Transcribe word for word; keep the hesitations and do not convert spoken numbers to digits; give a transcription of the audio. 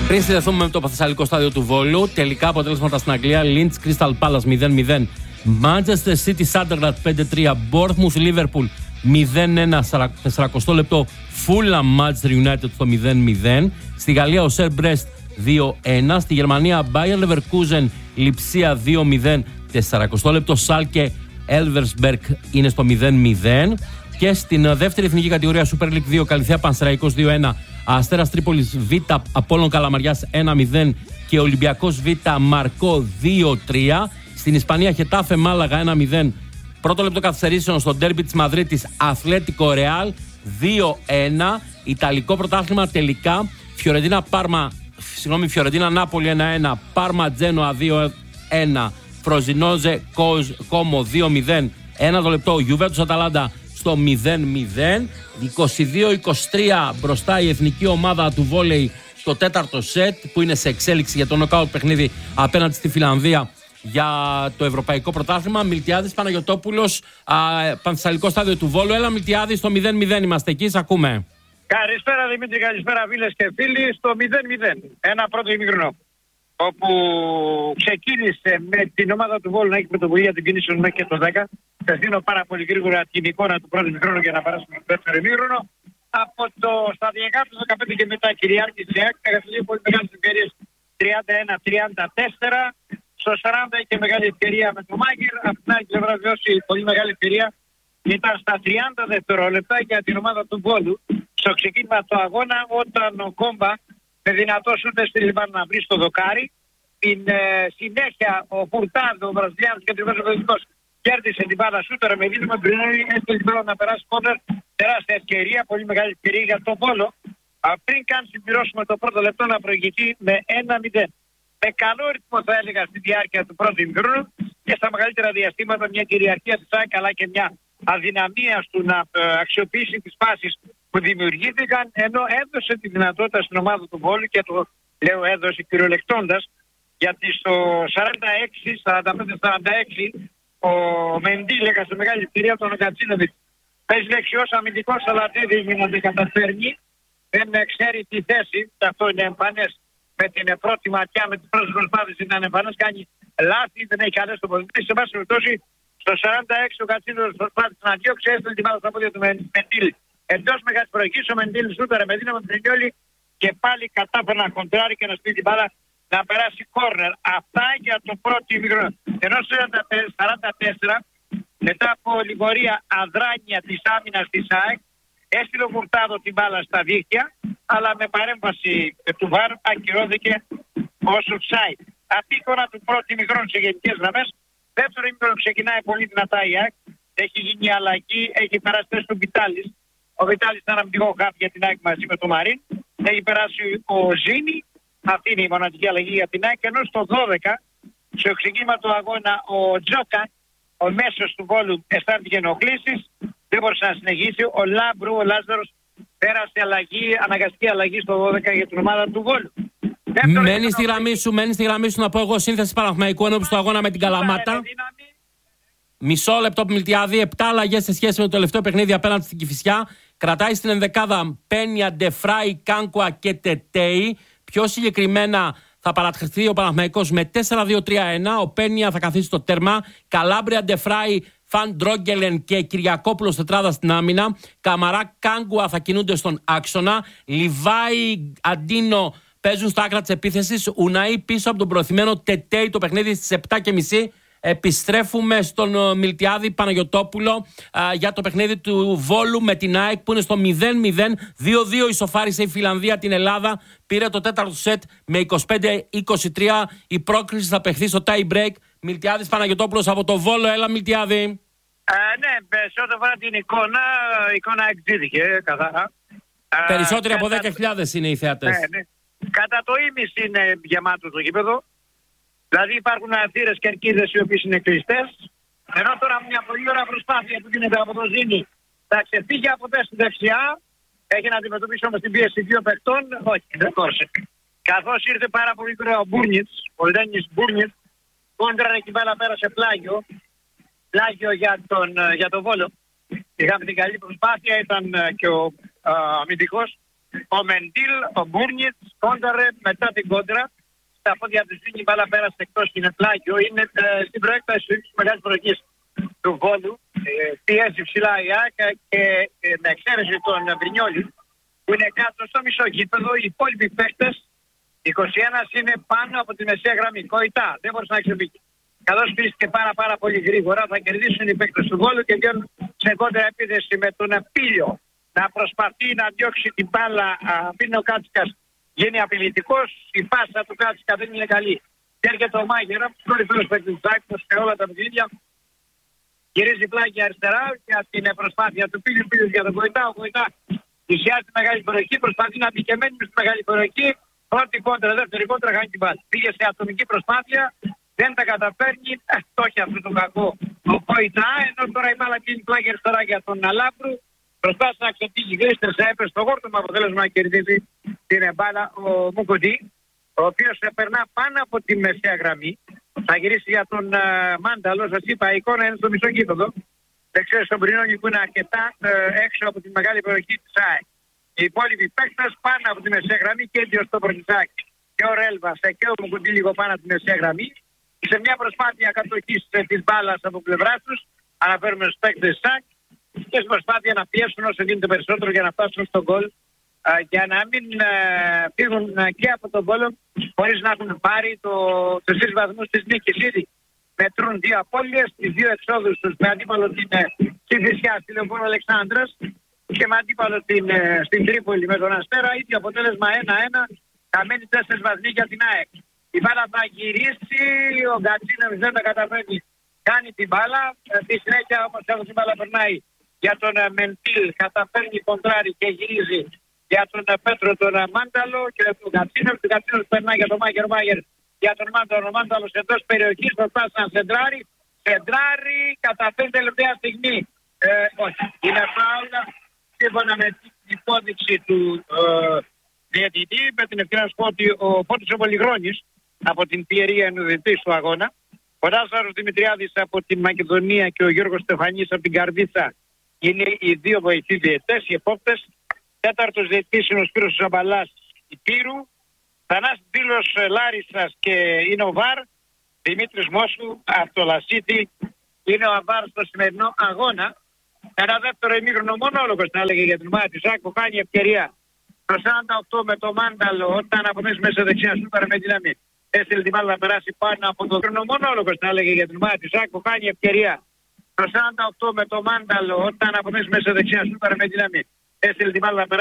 Πριν συνδεθούμε με το Παθεσσαλικό στάδιο του Βόλου, τελικά αποτέλεσματα στην Αγγλία: Leeds Crystal Palace μηδέν μηδέν, Manchester City Sunderland πέντε τρία, Bournemouth Liverpool μηδέν ένα, σαράντα λεπτό, Fulham Manchester United στο μηδέν μηδέν. Στη Γαλλία ο Σερ Μπρέστ δύο ένα, στη Γερμανία Bayer Leverkusen Λιψία δύο μηδέν, σαράντα λεπτό, Σάλκε Elversberg είναι στο μηδέν μηδέν. Και στην δεύτερη εθνική κατηγορία Super League δύο, Καλυθέα Πανσεραϊκός δύο ένα, Αστέρας Τρίπολης Β, Απόλλων Καλαμαριάς ένα μηδέν και Ολυμπιακός Β Μαρκό δύο τρία. Στην Ισπανία Χετάφε Μάλαγα ένα μηδέν. Πρώτο λεπτό καθυστερήσεων στο ντέρμπι της Μαδρίτης Αθλέτικο Ρεάλ δύο ένα. Ιταλικό πρωτάθλημα τελικά Φιωρεντίνα Πάρμα, συγγνώμη, Φιωρεντίνα Νάπολη ένα ένα, Πάρμα Τζένοα δύο ένα, Φροζινόζε Κόμο δύο μηδέν. Ένα το λεπτό Γιουβέντους Αταλάντα στο μηδέν μηδέν. είκοσι δύο είκοσι τρία μπροστά η εθνική ομάδα του βόλεϊ στο τέταρτο σετ, που είναι σε εξέλιξη για το νοκάουτ παιχνίδι απέναντι στη Φιλανδία για το Ευρωπαϊκό Πρωτάθλημα. Μιλτιάδης Παναγιωτόπουλος, Πανθεσσαλικό στάδιο του Βόλου. Έλα Μιλτιάδη, στο μηδέν μηδέν είμαστε εκεί, σ' ακούμε. Καλησπέρα Δημήτρη, καλησπέρα φίλες και φίλοι. Στο μηδέν μηδέν, ένα πρώτο ημίχρονο όπου ξεκίνησε με την ομάδα του Βόλου να έχει πρωτοβουλία την κίνηση μέχρι και το δέκα. Θα δίνω πάρα πολύ γρήγορα την εικόνα του πρώτου ημίχρονου για να περάσουμε στο δεύτερο ημίχρονο. Από το σταδιακά του δεκαπέντε και μετά κυριάρχησε έκανε πολύ μεγάλες ευκαιρίες, τριάντα ένα τριάντα τέσσερα. Στο σαράντα είχε μεγάλη ευκαιρία με τον Μάγκερ. Από την άλλη πλευρά βιώσει πολύ μεγάλη ευκαιρία ήταν στα τριάντα δευτερόλεπτα για την ομάδα του Βόλου στο ξεκίνημα του αγώνα, όταν ο Κόμπα με δυνατό ούτε στη Λιβάνα να βρει στο δοκάρι. Την ε, συνέχεια ο Φουρτάδο, ο Βραζιλιάνος και ο Βραζιλιάνος κέρδισε την μπάλα σούτερ με δίδυμο Μπρινέλη, έστω την μπάλα να περάσει κόντερ. Τεράστια ευκαιρία, πολύ μεγάλη ευκαιρία για τον Βόλο. Α, πριν καν συμπληρώσουμε το πρώτο λεπτό να προηγηθεί με ένα μηδέν. Με καλό ρυθμό θα έλεγα στη διάρκεια του πρώτου ημιχρόνου και στα μεγαλύτερα διαστήματα μια κυριαρχία της ΑΕΚ αλλά και μια αδυναμία του να ε, αξιοποιήσει τις φάσεις που δημιουργήθηκαν, ενώ έδωσε τη δυνατότητα στην ομάδα του Βόλου, και το λέω έδωσε κυριολεκτώντας, γιατί στο σαράντα έξι σαράντα πέντε σαράντα έξι ο Μεντίλ έκασε μεγάλη ευκαιρία από τον Κατσίνοβιτ. Παίζει δεξιός αμυντικός, αλλά δεν δείχνει να την καταφέρνει. Δεν ξέρει τη θέση, αυτό είναι εμφανές. Με την πρώτη ματιά, με τις πρώτες προσπάθειες ήταν εμφανές, κάνει λάθη, δεν έχει καλές τοποθετήσεις. Σε βάση περιπτώσει, στο σαράντα έξι ο Κατσίνοβιτ προσπάθησε να διώξει, έστειλε την μπάλα στα πόδια του Μεντίλ. Εντός μεγάλης προηγής ο Μεντίλ σούταρε με δύναμη Μπρινιόλι και πάλι κατάφερε να κοντράρει και να στείλει την μπάλα να περάσει κόρνερ. Αυτά για το πρώτο ημίχρονο. Ενώ στο σαράντα τέσσερα, μετά από λιγορία αδράνεια της άμυνας της ΑΕΚ, έστειλε ο Μουρτάδο την μπάλα στα δίχτυα, αλλά με παρέμβαση του ΒΑΡ ακυρώθηκε ως offside. Αυτή η εικόνα του πρώτου ημίχρονου σε γενικές γραμμές. Δεύτερο ημίχρονο ξεκινάει πολύ δυνατά η ΑΕΚ. Έχει γίνει αλλαγή, έχει περάσει θέση του Βιτάλης. Ο Βιτάλης ήταν αμυντικό χάφ για την ΑΕΚ μαζί με τον Μαρίν. Έχει περάσει ο Ζήνη. Αυτή είναι η μοναδική αλλαγή για την ΑΕΚ. Ενώ στο δώδεκα, στο ξεκίνημα του αγώνα, ο Τζόκα, ο μέσος του Βόλου, αισθάνθηκε ενοχλήσεις. Δεν μπορούσε να συνεχίσει. Ο Λάμπρου, ο Λάζαρος, πέρασε αλλαγή, αναγκαστική αλλαγή στο δώδεκα για την ομάδα του Βόλου. Μένει στη γραμμή σου, μένει στη γραμμή σου να πω εγώ σύνθεση Παναθηναϊκού ενώπιση του αγώνα με την Καλαμάτα. Μισό λεπτό που Μιλτιάδη, επτά αλλαγές σε σχέση με το τελευταίο παιχνίδι απέναντι στην Κηφισιά. Κρατάει στην ενδεκάδα Πένια, Ντεφράι, Κάνκουα και Τετέι. Πιο συγκεκριμένα θα παρατηρηθεί ο Παναθηναϊκός με τέσσερα δύο τρία ένα. Ο Πένια θα καθίσει στο τέρμα. Καλάμπρια, Ντεφράι, Φαν Ντρόγκελεν και Κυριακόπουλος τετράδα στην άμυνα. Καμαρά, Κάγκουα θα κινούνται στον άξονα. Λιβάι, Αντίνο παίζουν στα άκρα της επίθεσης. Ουναή πίσω από τον προωθημένο Τετέι το παιχνίδι στις επτά και μισή. Επιστρέφουμε στον Μιλτιάδη Παναγιωτόπουλο α, για το παιχνίδι του Βόλου με την ΑΕΚ που είναι στο μηδέν μηδέν. δύο δύο ισοφάρισε η Φιλανδία την Ελλάδα. Πήρε το τέταρτο σετ με είκοσι πέντε είκοσι τρία. Η πρόκριση θα παιχθεί στο tie break. Μιλτιάδης Παναγιωτόπουλος από το Βόλο. Έλα Μιλτιάδη. Ε, ναι, σε ό,τι αφορά την εικόνα, η εικόνα εξήθηκε καθαρά. Περισσότεροι από δέκα χιλιάδες είναι οι θεατές. Ναι, ναι. Κατά το ίμιση είναι γεμάτο το γήπεδο. Δηλαδή υπάρχουν θύρες και αρκίδες οι οποίες είναι κλειστές. Ενώ τώρα μια πολύ ωραία προσπάθεια που γίνεται από το Ζήνη θα ξεφύγει από τέσσερα δεξιά. Έχει να αντιμετωπίσει όμως την πίεση δύο παιχτών. Όχι, δεν κόρσε. Καθώς ήρθε πάρα πολύ γρήγορα ο Μπούρνιτς, ο Λένις Μπούρνιτς, κόντραρε και μπάλα πέρασε πλάγιο. Πλάγιο για τον, για τον Βόλο. Είχαμε την καλή προσπάθεια, ήταν και ο αμυντικός. Ο Μεντίλ, ο Μπούρνιτς, κόνταρε μετά την κόντρα. Στα πόδια του δίνει η μπάλα πέρασε εκτός, είναι πλάγιο. Είναι ε, στην προέκταση της μεγάλης προγής του Βόλου. Ε, πιέζει ψηλά η ΑΕΚ και ε, με εξαίρεση τον Βρινιόλη που είναι κάτω στο μισό γήπεδο. Οι υπόλοιποι παίκτες, είκοσι ένα, είναι πάνω από τη μεσαία γραμμή. Κοητά, δεν μπορούσε να ξεφύγει. Καθώς πίστηκε πάρα πάρα πολύ γρήγορα, θα κερδίσουν οι παίκτες του Βόλου και βγαίνουν σε κόντρα επίθεση με τον Πίλιο να προσπαθεί να διώξει την μπάλα. Πριν ο Κάτσικας γίνει απειλητικός, η πάσα του Κάτσικα δεν είναι καλή. Και έρχεται ο Μάγερα, που κορυφαίος παίκτης του Άκπος σε όλα τα παιχνίδια. Γυρίζει πλάγια αριστερά για την προσπάθεια του Πίλιου, Πίλιου για τον Κοητά. Ο Κοητά πλησιάζει τη μεγάλη περιοχή, προσπαθεί να μπει και μένει στη μεγάλη περιοχή. Πρώτη κόντρα, δεύτερη κόντρα, χάνει την μπάλα. Πήγε σε ατομική προσπάθεια, δεν τα καταφέρνει. Ε, το έχει αυτό το κακό ο Κοητά, ενώ τώρα η μπάλα πίνει πλάγια αριστερά για τον Αλάμπρου. Προσπάθησε να ξεφύγει γρήγορα, έπεσε στο γόρτο με αποτέλεσμα να κερδίσει την μπάλα ο Μουκουτί, ο οποίος περνά πάνω από τη μεσαία γραμμή. Θα γυρίσει για τον uh, Μάνταλο, σας είπα, η εικόνα είναι στο μισό γήπεδο. Δεν ξέρω στον Πρινόνι που είναι αρκετά uh, έξω από τη μεγάλη περιοχή της ΑΕΚ. Οι υπόλοιποι παίκτες πάνω από τη μεσαία γραμμή και ο Στοπορτισάκη και ο Ρέλβας και ο Μουκουτί λίγο πάνω από τη μεσαία γραμμή. Σε μια προσπάθεια κατοχής της μπάλας από πλευρά τους, αναφέρουμε στους παίκτες της ΑΕΚ, και στην προσπάθεια να πιέσουν όσο γίνεται περισσότερο για να φτάσουν στον γκολ, για να μην φύγουν και από τον γκολ χωρίς να έχουν πάρει το, τους τρεις βαθμούς της νίκης. Ήδη μετρούν δύο απώλειες, τις δύο εξόδους τους με αντίπαλο την Κηφισιά στη Λεωφόρο Αλεξάνδρας και με αντίπαλο την, στην Τρίπολη με τον Αστέρα. Ήδη αποτέλεσμα ένα ένα, χαμένοι τέσσερις βαθμοί για την ΑΕΚ. Η μπάλα θα γυρίσει, ο Γκατσίνος δεν τα καταφέρνει, κάνει την μπάλα, στη συνέχεια όπως έδωσε η μπάλα περνάει για τον Μεντίλ, καταφέρνει κοντράρι και γυρίζει για τον Πέτρο τον Μάνταλο και τον Κατσίνο. Τον Κατσίνο περνάει για τον Μάγερ, Μάγερ για τον Μάνταλο. Ο Μάνταλος εντός περιοχής προσπάθησε να σεντράρει. Σεντράρει, καταφέρει τελευταία στιγμή. Ε, όχι, είναι φάουλα σύμφωνα με την υπόδειξη του ε, διαιτητή. Με την ευκαιρία να σου πω ότι ο Φώτης ο Πολυγρόνης από την Πιερία ενουδητή του αγώνα, ο Λάζαρος Δημητριάδης από την Μακεδονία και ο Γιώργος Στεφανής από την Καρδίτσα είναι οι δύο βοηθοί διαιτητές, οι επόπτες. Τέταρτος διαιτητής είναι ο Σπύρος Ζαμπαλάς Υπήρου. Θανάσης Δήλος Λάρισσας και είναι ο Βαρ. Δημήτρης Μόσου από το Λασίτη είναι ο Αβάρ στο σημερινό αγώνα. Ένα δεύτερο ημίχρονο μονόλογος θα έλεγε για την ομάδα της ΑΕΚ που κάνει ευκαιρία το σαράντα οκτώ με το Μάνταλο όταν αποθέσει μέσα δεξιά σούπερ με δύναμη. Έστειλε την μπάλα να περάσει πάνω από το χρόνο μονόλογος θα έλεγε για την ομάδα της ΑΕΚ που κάνει ευκαιρία το σαράντα οκτώ με το Μάνταλο όταν αποθέσει μέσα δεξιά σούπερ με δύναμη. Έστειλε την μπάλα να περάσει